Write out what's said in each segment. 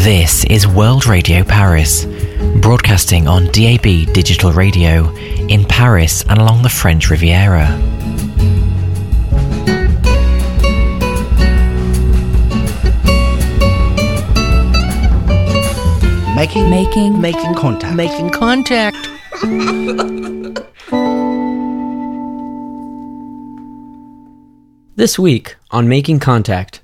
This is World Radio Paris, broadcasting on DAB digital radio in Paris and along the French Riviera. Making contact. This week on Making Contact.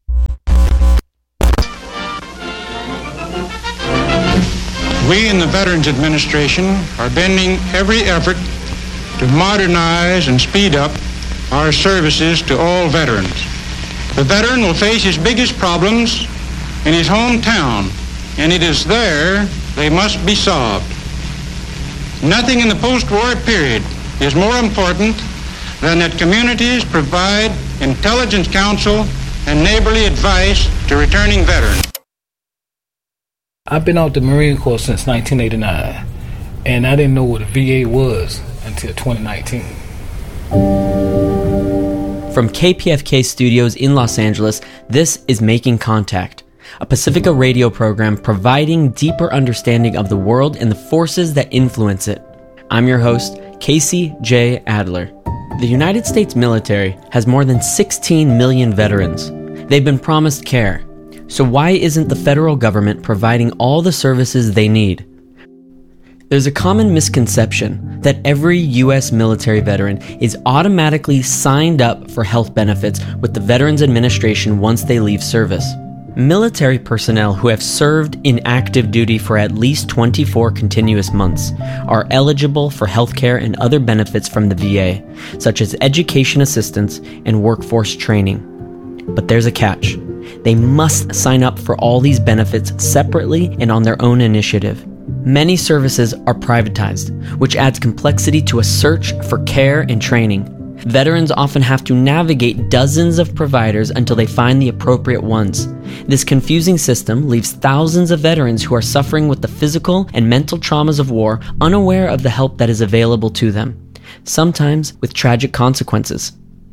We in the Veterans Administration are bending every effort to modernize and speed up our services to all veterans. The veteran will face his biggest problems in his hometown, and it is there they must be solved. Nothing in the post-war period is more important than that communities provide intelligence counsel and neighborly advice to returning veterans. I've been out the Marine Corps since 1989, and I didn't know what a VA was until 2019. From KPFK Studios in Los Angeles, this is Making Contact, a Pacifica radio program providing deeper understanding of the world and the forces that influence it. I'm your host, Casey J. Adler. The United States military has more than 16 million veterans. They've been promised care. So why isn't the federal government providing all the services they need? There's a common misconception that every U.S. military veteran is automatically signed up for health benefits with the Veterans Administration once they leave service. Military personnel who have served in active duty for at least 24 continuous months are eligible for health care and other benefits from the VA, such as education assistance and workforce training. But there's a catch. They must sign up for all these benefits separately and on their own initiative. Many services are privatized, which adds complexity to a search for care and training. Veterans often have to navigate dozens of providers until they find the appropriate ones. This confusing system leaves thousands of veterans who are suffering with the physical and mental traumas of war unaware of the help that is available to them, sometimes with tragic consequences.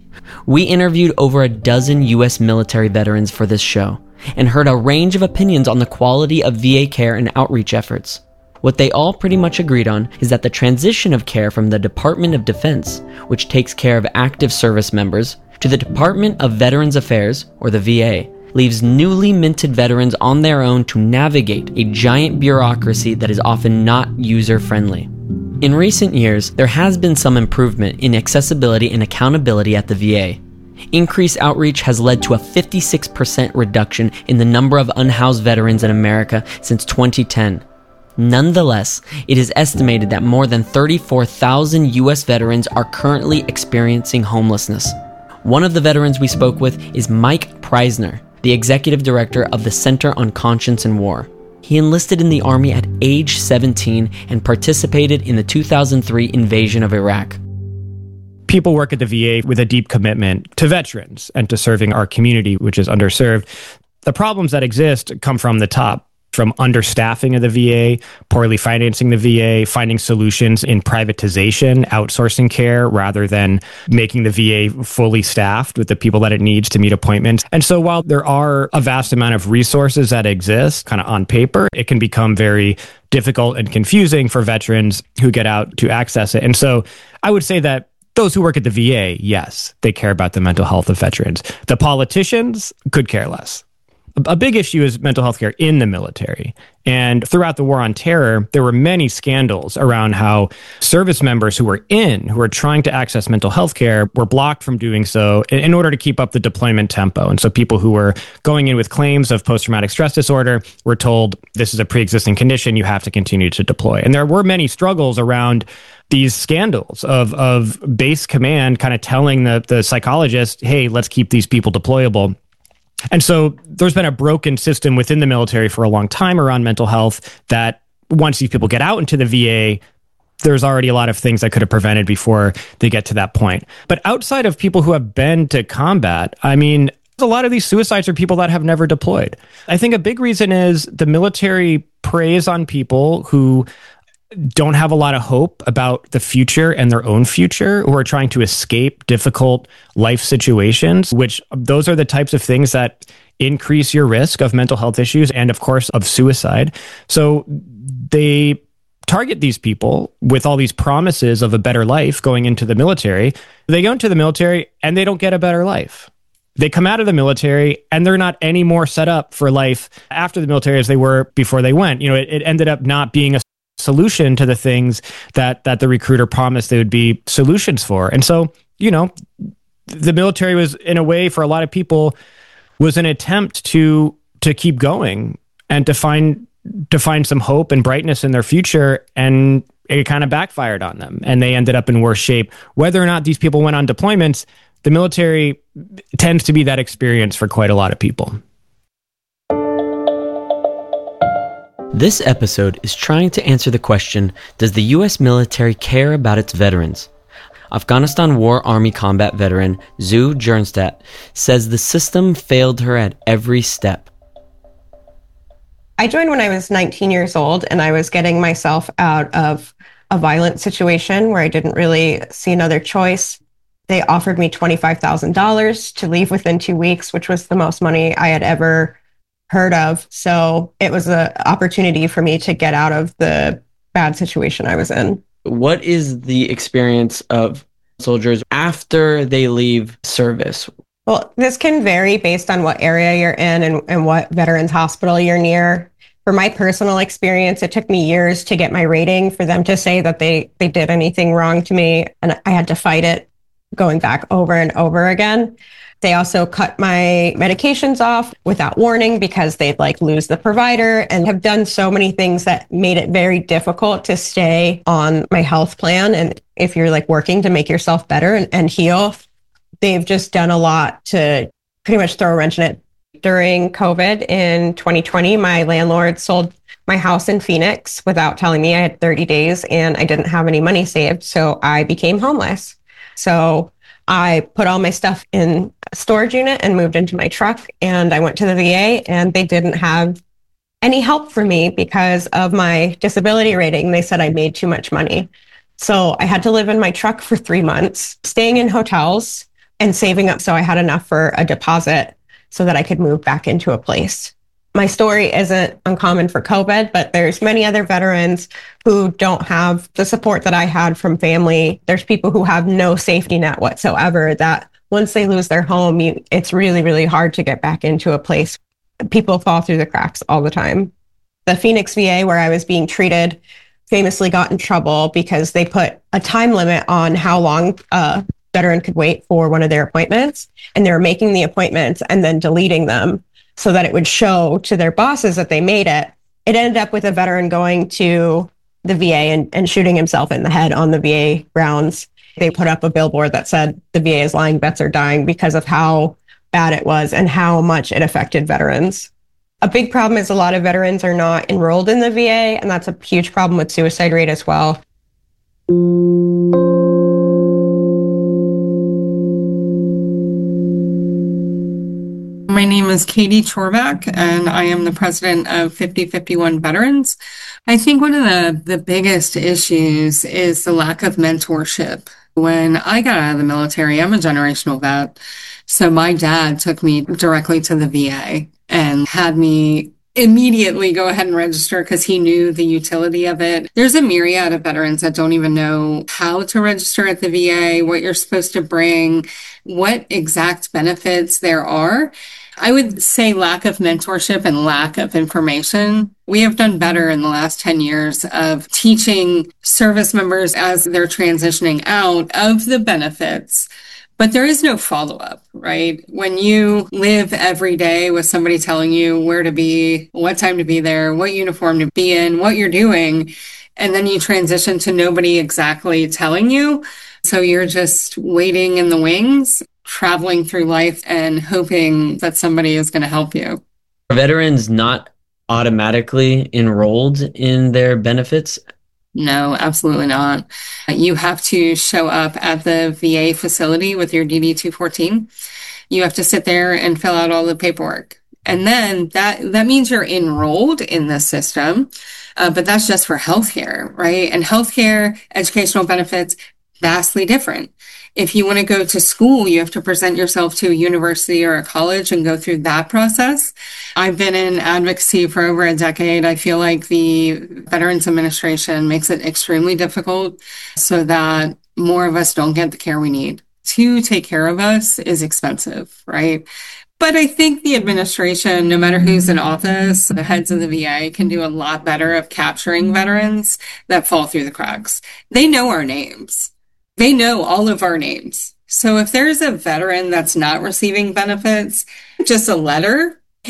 We interviewed over a dozen U.S. military veterans for this show and heard a range of opinions on the quality of VA care and outreach efforts. What they all pretty much agreed on is that the transition of care from the Department of Defense, which takes care of active service members, to the Department of Veterans Affairs, or the VA, leaves newly minted veterans on their own to navigate a giant bureaucracy that is often not user-friendly. In recent years, there has been some improvement in accessibility and accountability at the VA. Increased outreach has led to a 56% reduction in the number of unhoused veterans in America since 2010. Nonetheless, it is estimated that more than 34,000 U.S. veterans are currently experiencing homelessness. One of the veterans we spoke with is Mike Preisner, the executive director of the Center on Conscience and War. He enlisted in the Army at age 17 and participated in the 2003 invasion of Iraq. People work at the VA with a deep commitment to veterans and to serving our community, which is underserved. The problems that exist come from the top, from understaffing of the VA, poorly financing the VA, finding solutions in privatization, outsourcing care, rather than making the VA fully staffed with the people that it needs to meet appointments. And so while there are a vast amount of resources that exist kind of on paper, it can become very difficult and confusing for veterans who get out to access it. And so I would say that those who work at the VA, yes, they care about the mental health of veterans. The politicians could care less. A big issue is mental health care in the military. And throughout the War on Terror, there were many scandals around how service members who were trying to access mental health care were blocked from doing so in order to keep up the deployment tempo. And so people who were going in with claims of post-traumatic stress disorder were told, this is a pre-existing condition, you have to continue to deploy. And there were many struggles around these scandals of base command kind of telling the psychologist, hey, let's keep these people deployable. And so there's been a broken system within the military for a long time around mental health that once these people get out into the VA, there's already a lot of things that could have prevented before they get to that point. But outside of people who have been to combat, I mean, a lot of these suicides are people that have never deployed. I think a big reason is the military preys on people who don't have a lot of hope about the future and their own future, who are trying to escape difficult life situations, which those are the types of things that increase your risk of mental health issues and, of course, of suicide. So they target these people with all these promises of a better life going into the military. They go into the military and they don't get a better life. They come out of the military and they're not any more set up for life after the military as they were before they went. It ended up not being a solution to the things that the recruiter promised they would be solutions for. And so, the military was, in a way, for a lot of people, was an attempt to keep going and to find some hope and brightness in their future, and it kind of backfired on them, and they ended up in worse shape. Whether or not these people went on deployments, the military tends to be that experience for quite a lot of people. This episode is trying to answer the question, does the U.S. military care about its veterans? Afghanistan War Army combat veteran Zhu Jernstadt says the system failed her at every step. I joined when I was 19 years old, and I was getting myself out of a violent situation where I didn't really see another choice. They offered me $25,000 to leave within 2 weeks, which was the most money I had ever heard of. So it was an opportunity for me to get out of the bad situation I was in. What is the experience of soldiers after they leave service? Well, this can vary based on what area you're in and what veterans hospital you're near. For my personal experience, it took me years to get my rating for them to say that they did anything wrong to me, and I had to fight it going back over and over again. They also cut my medications off without warning because they'd lose the provider, and have done so many things that made it very difficult to stay on my health plan. And if you're working to make yourself better and heal, they've just done a lot to pretty much throw a wrench in it. During COVID in 2020, my landlord sold my house in Phoenix without telling me. I had 30 days and I didn't have any money saved, so I became homeless. So I put all my stuff in a storage unit and moved into my truck, and I went to the VA, and they didn't have any help for me because of my disability rating. They said I made too much money. So I had to live in my truck for 3 months, staying in hotels and saving up so I had enough for a deposit so that I could move back into a place. My story isn't uncommon for COVID, but there's many other veterans who don't have the support that I had from family. There's people who have no safety net whatsoever, that once they lose their home, it's really, really hard to get back into a place. People fall through the cracks all the time. The Phoenix VA, where I was being treated, famously got in trouble because they put a time limit on how long a veteran could wait for one of their appointments. And they were making the appointments and then deleting them so that it would show to their bosses that they made it. It ended up with a veteran going to the VA and shooting himself in the head on the VA grounds. They put up a billboard that said the VA is lying, vets are dying, because of how bad it was and how much it affected veterans. A big problem is a lot of veterans are not enrolled in the VA, and that's a huge problem with suicide rate as well. My name is Katie Chorback, and I am the president of 5051 Veterans. I think one of the biggest issues is the lack of mentorship. When I got out of the military, I'm a generational vet. So my dad took me directly to the VA and had me immediately go ahead and register because he knew the utility of it. There's a myriad of veterans that don't even know how to register at the VA, what you're supposed to bring, what exact benefits there are. I would say lack of mentorship and lack of information. We have done better in the last 10 years of teaching service members as they're transitioning out of the benefits. But there is no follow-up, right? When you live every day with somebody telling you where to be, what time to be there, what uniform to be in, what you're doing, and then you transition to nobody exactly telling you. So you're just waiting in the wings, traveling through life and hoping that somebody is going to help you. Are veterans not automatically enrolled in their benefits? No, absolutely not. You have to show up at the VA facility with your DD-214. You have to sit there and fill out all the paperwork. And then that means you're enrolled in the system, but that's just for healthcare, right? And healthcare, educational benefits, vastly different. If you want to go to school, you have to present yourself to a university or a college and go through that process. I've been in advocacy for over a decade. I feel like the Veterans Administration makes it extremely difficult so that more of us don't get the care we need. To take care of us is expensive, right? But I think the administration, no matter who's in office, the heads of the VA can do a lot better of capturing veterans that fall through the cracks. They know our names. They know all of our names. So if there's a veteran that's not receiving benefits, just a letter